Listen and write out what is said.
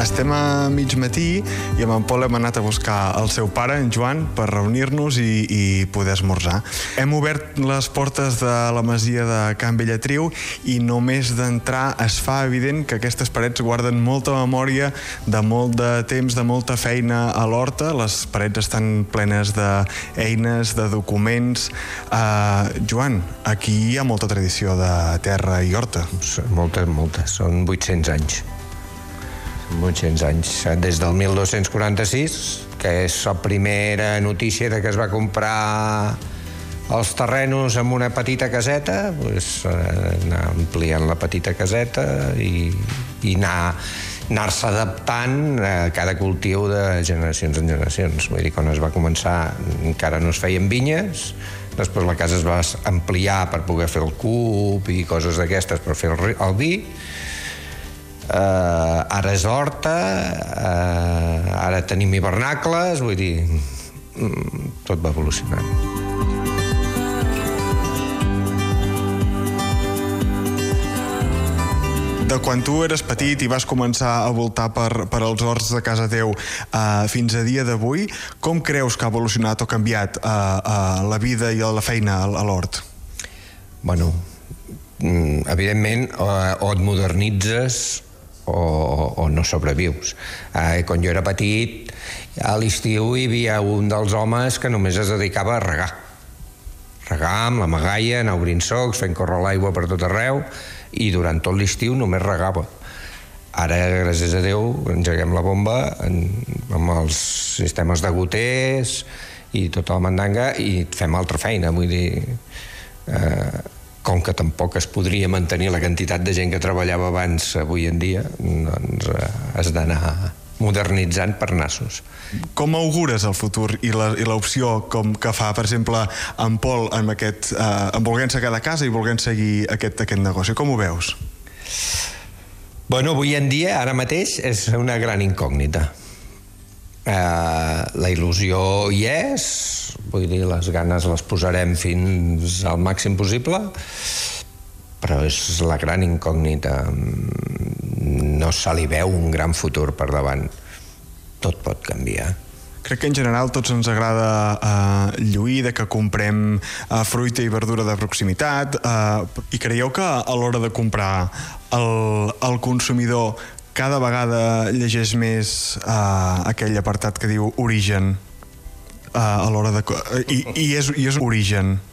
Estem a mig matí i amb en Pol hem anat a buscar el seu pare, en Joan, per reunir-nos i poder esmorzar. Hem obert les portes de la masia de Can Bellatriu i només d'entrar es fa evident que aquestes parets guarden molta memòria de molt de temps, de molta feina a l'horta. Les parets estan plenes d'eines, de documents. Joan, aquí hi ha molta tradició de terra i horta. Moltes. Són 800 anys. 800 anys. Des del 1246, que és la primera notícia de que es va comprar els terrenos amb una petita caseta, anar ampliant la petita caseta i anar-se adaptant a cada cultiu de generacions en generacions. Vull dir, quan es va començar encara no es feien vinyes, després la casa es va ampliar per poder fer el cup i coses d'aquestes per fer el vi. Ara és horta, ara tenim hivernacles, vull dir, tot va evolucionant. De quan tu eres petit i vas començar a voltar per als horts de casa teu fins a dia d'avui, com creus que ha evolucionat o canviat la vida i la feina a l'hort? Bueno, evidentment, o et modernitzes o no sobrevius. Quan jo era petit, a l'estiu hi havia un dels homes que només es dedicava a regar amb la magaia, anar obrint socs, fent córrer l'aigua per tot arreu, i durant tot l'estiu només regava. Ara, gràcies a Déu, engeguem la bomba amb els sistemes de goters i tota la mandanga i fem altra feina, vull dir, com que tampoc es podria mantenir la quantitat de gent que treballava abans avui en dia, doncs has d'anar modernitzant per nassos. Com augures el futur i l'opció com que fa, per exemple, en Pol en volent-se quedar a casa i volent seguir aquest negoci? Com ho veus? Bueno, avui en dia, ara mateix, és una gran incògnita. La il·lusió hi és, vull dir, les ganes les posarem fins al màxim possible, però és la gran incògnita. No se li veu un gran futur per davant. Tot pot canviar. Crec que en general tots ens agrada lluir que comprem fruita i verdura de proximitat, i creieu que a l'hora de comprar el consumidor cada vegada llegeix més aquell apartat que diu origen a l'hora de... I és origen.